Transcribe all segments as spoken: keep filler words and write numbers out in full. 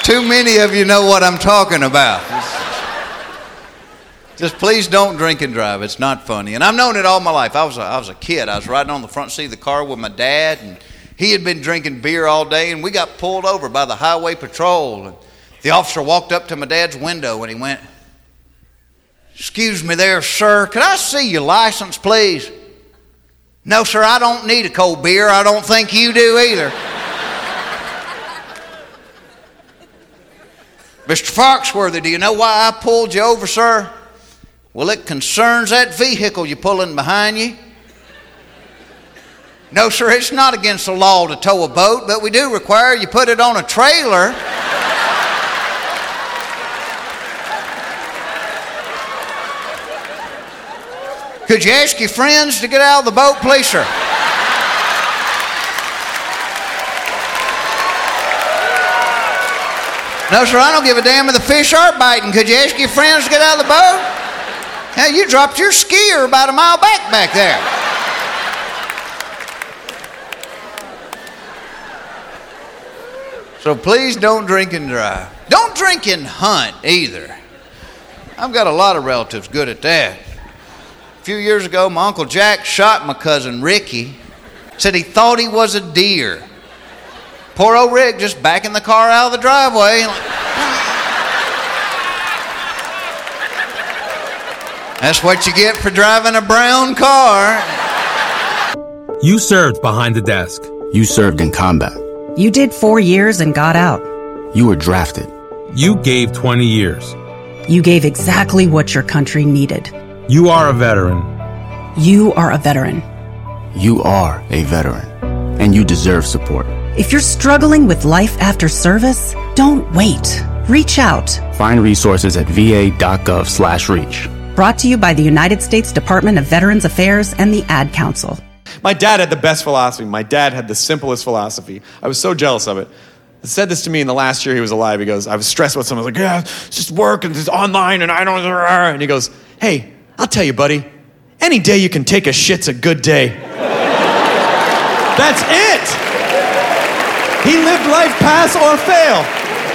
Too many of you know what I'm talking about. Just please don't drink and drive. It's not funny. And I've known it all my life. I was a, I was a kid. I was riding on the front seat of the car with my dad, and he had been drinking beer all day, and we got pulled over by the highway patrol. And the officer walked up to my dad's window, and he went, "Excuse me there, sir. Could I see your license, please?" "No, sir, I don't need a cold beer. I don't think you do either." "Mister Foxworthy, do you know why I pulled you over, sir?" "Well, it concerns that vehicle you're pulling behind you." "No, sir, it's not against the law to tow a boat, but we do require you put it on a trailer." "Could you ask your friends to get out of the boat, please, sir?" "No, sir, I don't give a damn if the fish are biting. Could you ask your friends to get out of the boat?" "Now, you dropped your skier about a mile back back there." So please don't drink and drive. Don't drink and hunt either. I've got a lot of relatives good at that. A few years ago, my Uncle Jack shot my cousin Ricky. Said he thought he was a deer. Poor old Rick just backing the car out of the driveway. That's what you get for driving a brown car. You served behind the desk. You served in combat. You did four years and got out. You were drafted. You gave twenty years. You gave exactly what your country needed. You are a veteran. You are a veteran. You are a veteran. And you deserve support. If you're struggling with life after service, don't wait. Reach out. Find resources at va.gov slash reach. Brought to you by the United States Department of Veterans Affairs and the Ad Council. My dad had the best philosophy. My dad had the simplest philosophy. I was so jealous of it. He said this to me in the last year he was alive. He goes, I was stressed with something. I was like, yeah, it's just work and it's online and I don't... And he goes, hey, I'll tell you, buddy, any day you can take a shit's a good day. That's it. He lived life pass or fail.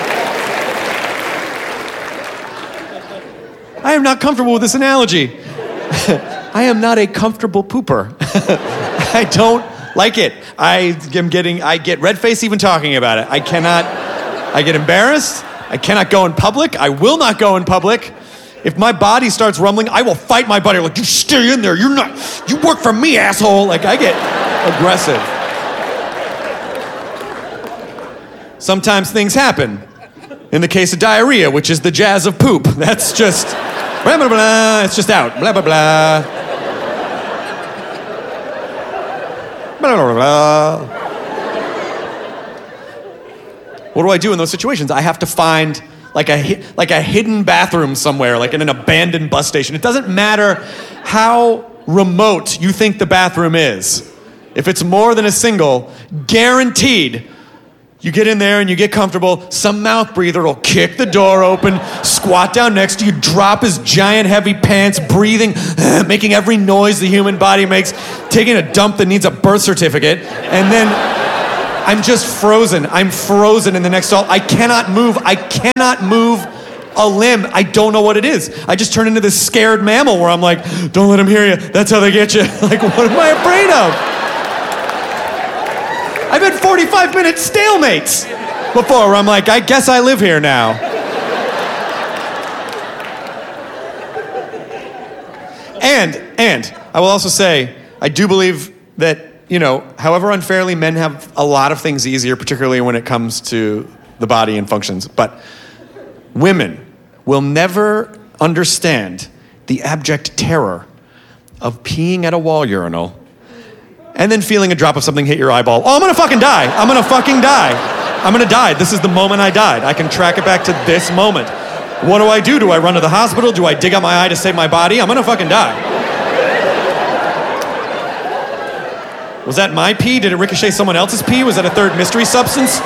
I am not comfortable with this analogy. I am not a comfortable pooper. I don't like it. I am getting, I get red face even talking about it. I cannot, I get embarrassed. I cannot go in public. I will not go in public. If my body starts rumbling, I will fight my body. Like, you stay in there. You're not, you work for me, asshole. Like, I get aggressive. Sometimes things happen. In the case of diarrhea, which is the jazz of poop. That's just, blah, blah, blah. It's just out. Blah, blah, blah. Blah, blah, blah. What do I do in those situations? I have to find like a like a hidden bathroom somewhere, like in an abandoned bus station. It doesn't matter how remote you think the bathroom is. If it's more than a single, guaranteed, you get in there and you get comfortable, some mouth breather will kick the door open, squat down next to you, drop his giant heavy pants, breathing, making every noise the human body makes, taking a dump that needs a birth certificate, and then I'm just frozen. I'm frozen in the next stall. I cannot move. I cannot move a limb. I don't know what it is. I just turn into this scared mammal where I'm like, don't let him hear you. That's how they get you. Like, what am I afraid of? I've had forty-five minute stalemates before where I'm like, I guess I live here now. And, and, I will also say, I do believe that, you know, however unfairly men have a lot of things easier, particularly when it comes to the body and functions, but women will never understand the abject terror of peeing at a wall urinal and then feeling a drop of something hit your eyeball. Oh, I'm gonna fucking die. I'm gonna fucking die. I'm gonna die. This is the moment I died. I can track it back to this moment. What do I do? Do I run to the hospital? Do I dig out my eye to save my body? I'm gonna fucking die. Was that my pee? Did it ricochet someone else's pee? Was that a third mystery substance?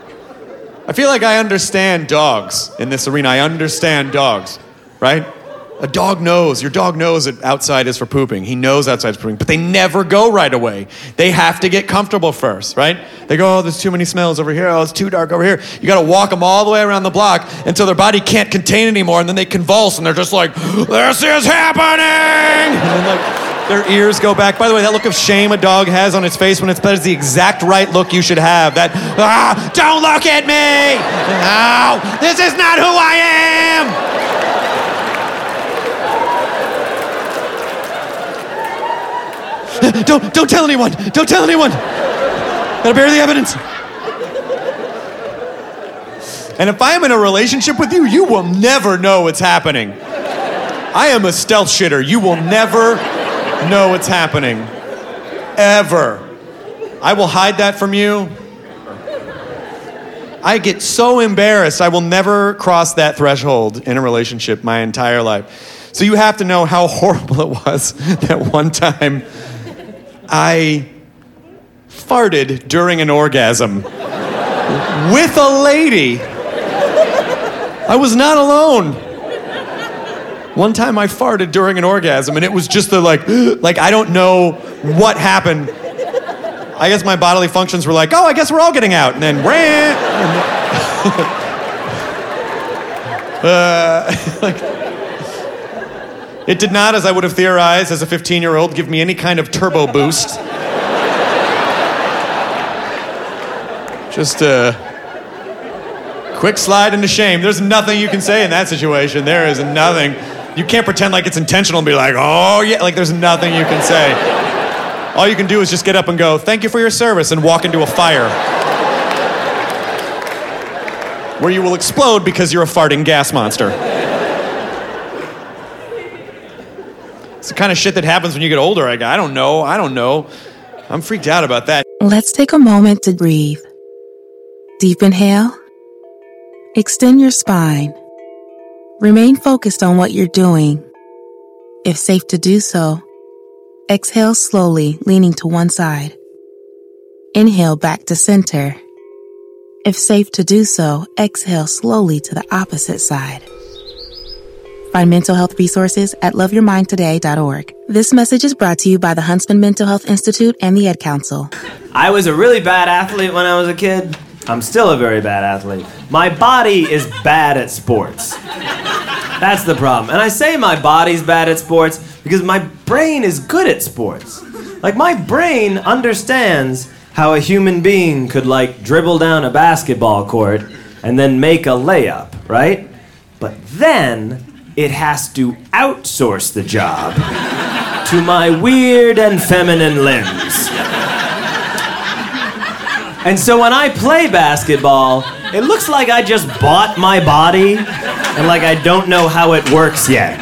I feel like I understand dogs in this arena. I understand dogs, right? A dog knows, your dog knows that outside is for pooping. He knows outside is for pooping, but they never go right away. They have to get comfortable first, right? They go, oh, there's too many smells over here. Oh, it's too dark over here. You gotta walk them all the way around the block until their body can't contain anymore, and then they convulse, and they're just like, this is happening! And then like, their ears go back. By the way, that look of shame a dog has on its face when it's pet is the exact right look you should have. That, ah, don't look at me! No, this is not who I am! Don't, don't tell anyone. Don't tell anyone. Gotta bury the evidence. And if I am in a relationship with you, you will never know what's happening. I am a stealth shitter. You will never know what's happening. Ever. I will hide that from you. I get so embarrassed. I will never cross that threshold in a relationship my entire life. So you have to know how horrible it was that one time I farted during an orgasm with a lady. I was not alone. One time I farted during an orgasm, and it was just the like, like I don't know what happened. I guess my bodily functions were like, oh, I guess we're all getting out, and then ran. uh, like. It did not, as I would have theorized as a fifteen-year-old, give me any kind of turbo boost. Just a quick slide into shame. There's nothing you can say in that situation. There is nothing. You can't pretend like it's intentional and be like, oh, yeah. Like, there's nothing you can say. All you can do is just get up and go, thank you for your service, and walk into a fire. Where you will explode because you're a farting gas monster. It's the kind of shit that happens when you get older. I, I don't know. I don't know. I'm freaked out about that. Let's take a moment to breathe. Deep inhale. Extend your spine. Remain focused on what you're doing. If safe to do so, exhale slowly, leaning to one side. Inhale back to center. If safe to do so, exhale slowly to the opposite side. Find mental health resources at love your mind today dot org. This message is brought to you by the Huntsman Mental Health Institute and the Ad Council. I was a really bad athlete when I was a kid. I'm still a very bad athlete. My body is bad at sports. That's the problem. And I say my body's bad at sports because my brain is good at sports. Like, my brain understands how a human being could, like, dribble down a basketball court and then make a layup, right? But then it has to outsource the job to my weird and feminine limbs. And so when I play basketball, it looks like I just bought my body and like I don't know how it works yet.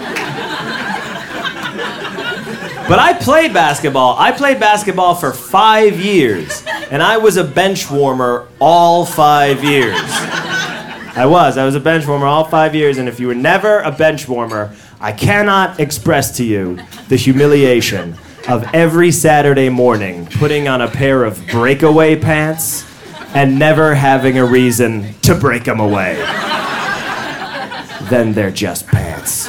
But I played basketball. I played basketball for five years, and I was a bench warmer all five years. I was. I was a bench warmer all five years, and if you were never a bench warmer, I cannot express to you the humiliation of every Saturday morning putting on a pair of breakaway pants and never having a reason to break them away. Then they're just pants.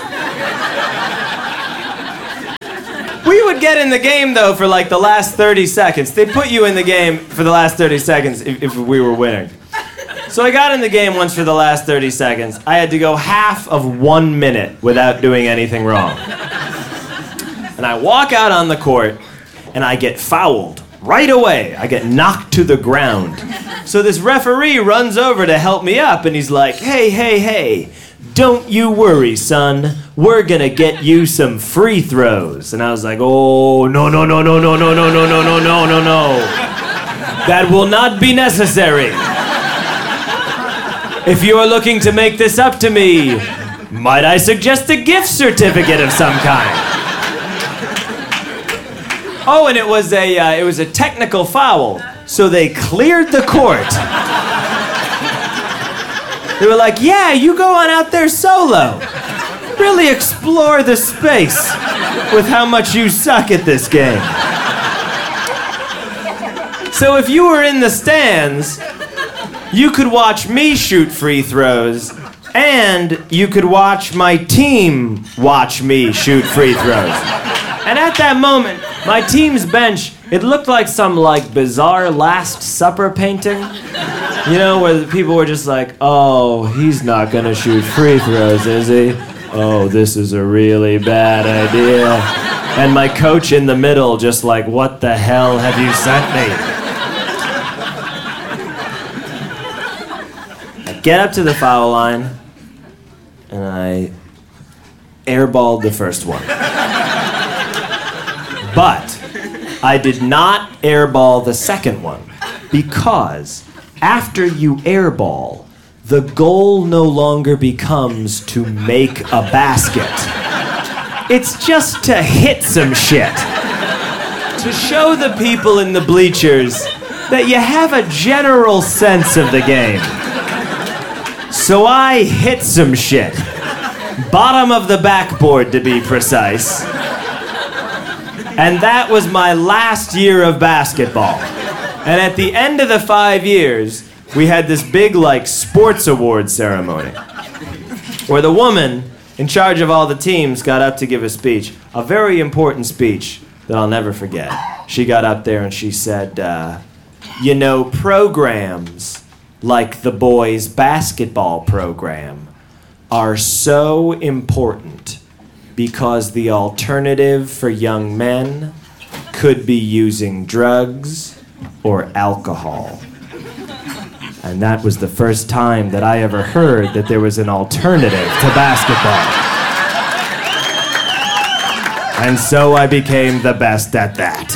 We would get in the game, though, for like the last thirty seconds. They put you in the game for the last thirty seconds if, if we were winning. So I got in the game once for the last thirty seconds. I had to go half of one minute without doing anything wrong. And I walk out on the court, and I get fouled right away. I get knocked to the ground. So this referee runs over to help me up, and he's like, hey, hey, hey, don't you worry, son. We're gonna get you some free throws. And I was like, oh, no, no, no, no, no, no, no, no, no, no, no, no, no. That will not be necessary. If you are looking to make this up to me, might I suggest a gift certificate of some kind? Oh, and it was a uh, it was a technical foul, so they cleared the court. They were like, yeah, you go on out there solo. Really explore the space with how much you suck at this game. So if you were in the stands, you could watch me shoot free throws, And you could watch my team watch me shoot free throws. And at that moment, my team's bench, it looked like some like bizarre Last Supper painting. You know, where the people were just like, oh, he's not gonna shoot free throws, is he? Oh, this is a really bad idea. And my coach in the middle just like, what the hell have you sent me? I get up to the foul line, and I airballed the first one. But I did not airball the second one, because after you airball, the goal no longer becomes to make a basket. It's just to hit some shit. To show the people in the bleachers that you have a general sense of the game. So I hit some shit. Bottom of the backboard, to be precise. And that was my last year of basketball. And at the end of the five years, we had this big, like, sports awards ceremony where the woman in charge of all the teams got up to give a speech, a very important speech that I'll never forget. She got up there and she said, uh, you know, programs like the boys' basketball program are so important because the alternative for young men could be using drugs or alcohol. And that was the first time that I ever heard that there was an alternative to basketball. And so I became the best at that.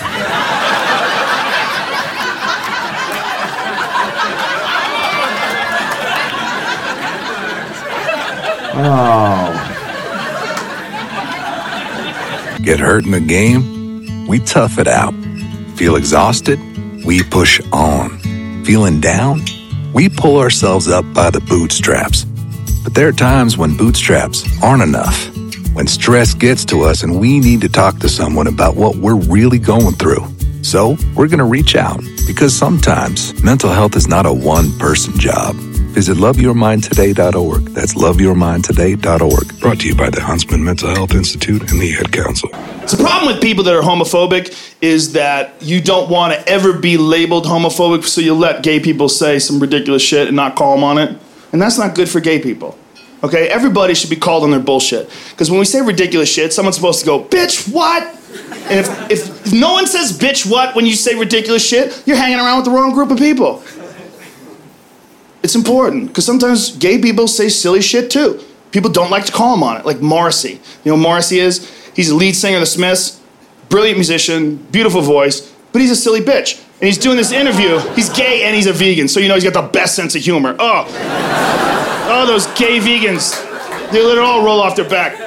Oh. Get hurt in the game? We tough it out. Feel exhausted? We push on. Feeling down? We pull ourselves up by the bootstraps. But there are times when bootstraps aren't enough. When stress gets to us and we need to talk to someone about what we're really going through. So we're going to reach out, because sometimes mental health is not a one-person job. Visit love your mind today dot org. That's love your mind today dot org. Brought to you by the Huntsman Mental Health Institute and the Ad Council. So the problem with people that are homophobic is that you don't want to ever be labeled homophobic, so you let gay people say some ridiculous shit and not call them on it. And that's not good for gay people. Okay? Everybody should be called on their bullshit. Because when we say ridiculous shit, someone's supposed to go, bitch, what? And if, if, if no one says bitch, what, when you say ridiculous shit, you're hanging around with the wrong group of people. It's important, because sometimes gay people say silly shit too. People don't like to call them on it, like Morrissey. You know who Morrissey is? He's the lead singer of the Smiths, brilliant musician, beautiful voice, but he's a silly bitch. And he's doing this interview. He's gay and he's a vegan, so you know he's got the best sense of humor. Oh, oh, those gay vegans. They let it all roll off their back.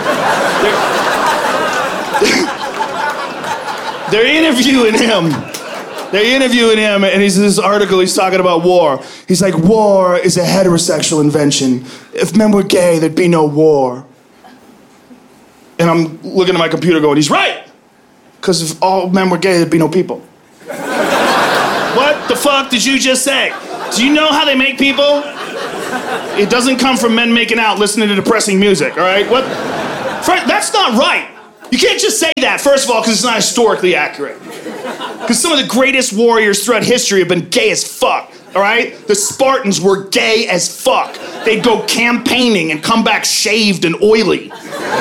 They're, they're interviewing him. They're interviewing him, and he's in this article, he's talking about war. He's like, war is a heterosexual invention. If men were gay, there'd be no war. And I'm looking at my computer going, he's right! Because if all men were gay, there'd be no people. What the fuck did you just say? Do you know how they make people? It doesn't come from men making out listening to depressing music, all right? What? That's not right. You can't just say that, first of all, because it's not historically accurate. Because some of the greatest warriors throughout history have been gay as fuck, all right? The Spartans were gay as fuck. They'd go campaigning and come back shaved and oily.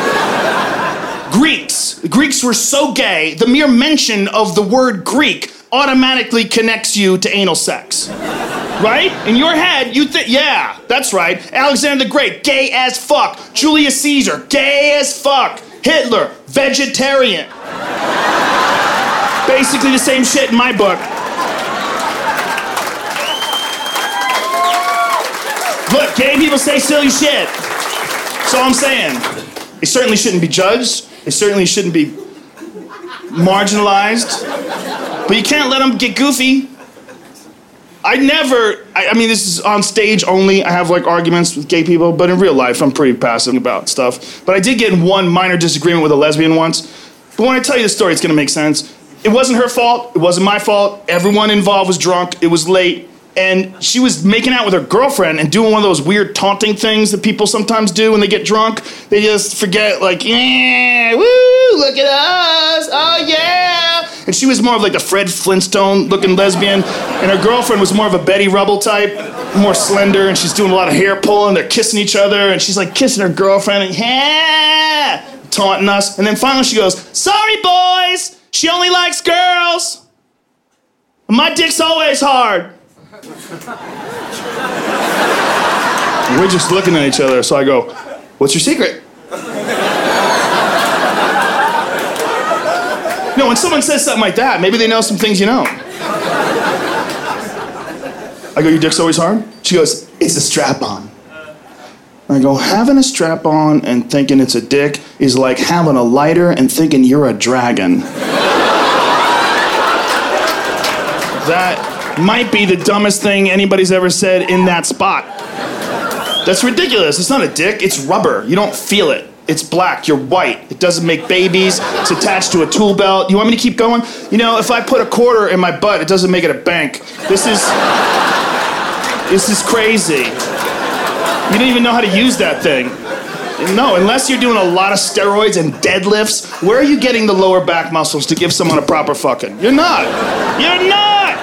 Greeks. The Greeks were so gay, the mere mention of the word Greek automatically connects you to anal sex. Right? In your head, you think, yeah, that's right. Alexander the Great, gay as fuck. Julius Caesar, gay as fuck. Hitler, vegetarian. Basically the same shit in my book. Look, gay people say silly shit. That's all I'm saying. They certainly shouldn't be judged. They certainly shouldn't be marginalized. But you can't let them get goofy. I never, I, I mean, this is on stage only. I have like arguments with gay people, but in real life, I'm pretty passive about stuff. But I did get in one minor disagreement with a lesbian once. But when I tell you the story, it's gonna make sense. It wasn't her fault. It wasn't my fault. Everyone involved was drunk. It was late. and she was making out with her girlfriend and doing one of those weird taunting things that people sometimes do when they get drunk. They just forget, like, yeah, woo, look at us, oh yeah. And she was more of like the Fred Flintstone looking lesbian, and her girlfriend was more of a Betty Rubble type, more slender, and she's doing a lot of hair pulling, they're kissing each other, and she's like kissing her girlfriend, and yeah, taunting us. And then finally she goes, sorry boys, she only likes girls. My dick's always hard. We're just looking at each other, so I go, what's your secret? No, when someone says something like that, maybe they know some things you know. I go, your dick's always hard? She goes, it's a strap-on. I go, having a strap-on and thinking it's a dick is like having a lighter and thinking you're a dragon. That might be the dumbest thing anybody's ever said in that spot. That's ridiculous. It's not a dick, it's rubber. You don't feel it. It's black, you're white. It doesn't make babies. It's attached to a tool belt. You want me to keep going? You know, if I put a quarter in my butt, it doesn't make it a bank. This is... This is crazy. You didn't even know how to use that thing. No, unless you're doing a lot of steroids and deadlifts, where are you getting the lower back muscles to give someone a proper fucking? You're not. You're not!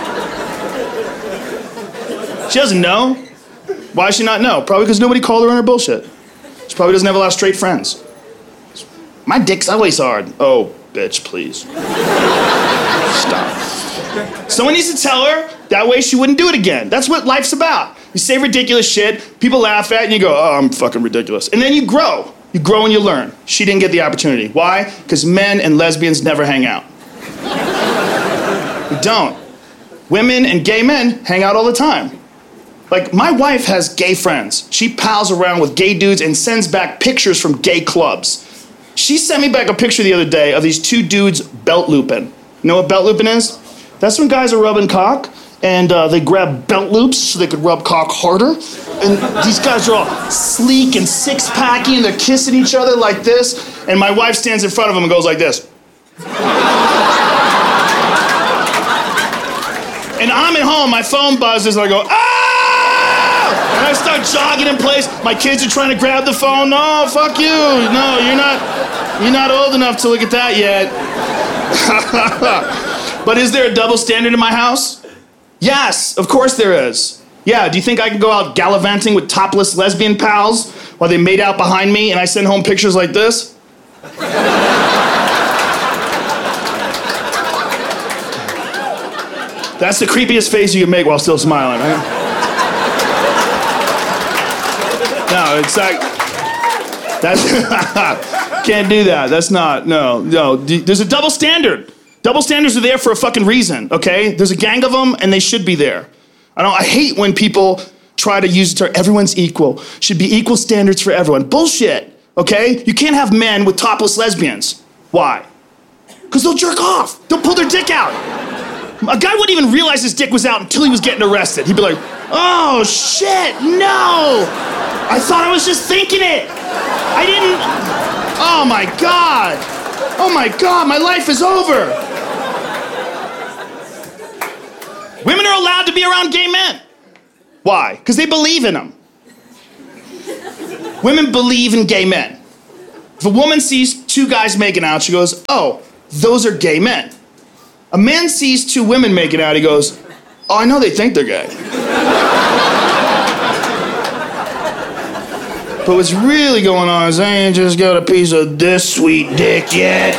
She doesn't know. Why does she not know? Probably because nobody called her on her bullshit. She probably doesn't have a lot of straight friends. My dick's always hard. Oh, bitch, please. Stop. Someone needs to tell her, that way she wouldn't do it again. That's what life's about. You say ridiculous shit, people laugh at it, and you go, oh, I'm fucking ridiculous. And then you grow. You grow and you learn. She didn't get the opportunity. Why? Because men and lesbians never hang out. We don't. Women and gay men hang out all the time. Like, my wife has gay friends. She pals around with gay dudes and sends back pictures from gay clubs. She sent me back a picture the other day of these two dudes belt looping. You know what belt looping is? That's when guys are rubbing cock, and uh, they grab belt loops so they could rub cock harder. And these guys are all sleek and six-packy, and they're kissing each other like this. And my wife stands in front of them and goes like this. And I'm at home, my phone buzzes, and I go, ah! And I start jogging in place. My kids are trying to grab the phone. No, fuck you. No, you're not, you're not old enough to look at that yet. But is there a double standard in my house? Yes, of course there is. Yeah, do you think I can go out gallivanting with topless lesbian pals while they made out behind me and I send home pictures like this? That's the creepiest face you can make while still smiling, right? No, it's like, that's, can't do that. That's not, no, no. There's a double standard. Double standards are there for a fucking reason, okay? There's a gang of them, and they should be there. I don't. I hate when people try to use the term, everyone's equal. Should be equal standards for everyone. Bullshit, okay? You can't have men with topless lesbians. Why? Because they'll jerk off. They'll pull their dick out. A guy wouldn't even realize his dick was out until he was getting arrested. He'd be like, oh, shit, no. I thought I was just thinking it. I didn't. Oh, my God. Oh, my God, my life is over. Women are allowed to be around gay men. Why? Because they believe in them. Women believe in gay men. If a woman sees two guys making out, she goes, oh, those are gay men. A man sees two women making out, he goes, oh, I know they think they're gay. But what's really going on is I ain't just got a piece of this sweet dick yet.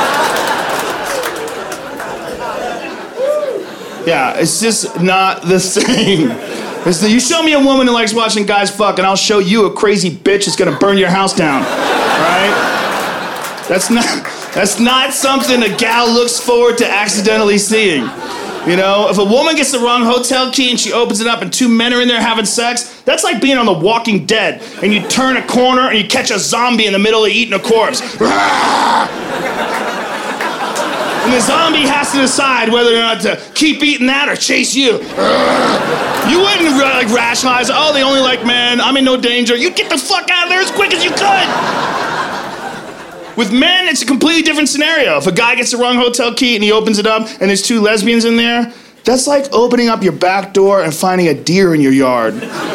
Yeah, it's just not the same. It's the, you show me a woman who likes watching guys fuck, and I'll show you a crazy bitch that's gonna burn your house down, right? That's not, that's not something a gal looks forward to accidentally seeing. You know, if a woman gets the wrong hotel key and she opens it up and two men are in there having sex, that's like being on The Walking Dead, and you turn a corner and you catch a zombie in the middle of eating a corpse. And the zombie has to decide whether or not to keep eating that or chase you. You wouldn't like rationalize, oh, they only like men, I'm in no danger. You'd get the fuck out of there as quick as you could. With men, it's a completely different scenario. If a guy gets the wrong hotel key and he opens it up and there's two lesbians in there, That's like opening up your back door and finding a deer in your yard.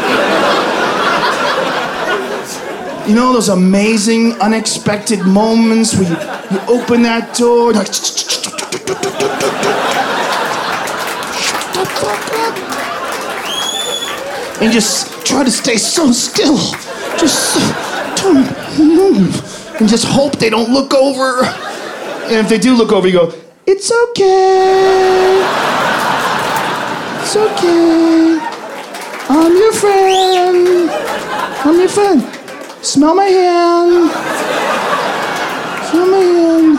You know those amazing, unexpected moments where you, you open that door, like, shut the fuck up. And just try to stay so still. Just don't move. And just hope they don't look over. And if they do look over, you go, it's okay. It's okay. I'm your friend. I'm your friend. Smell my hand. Smell my hand.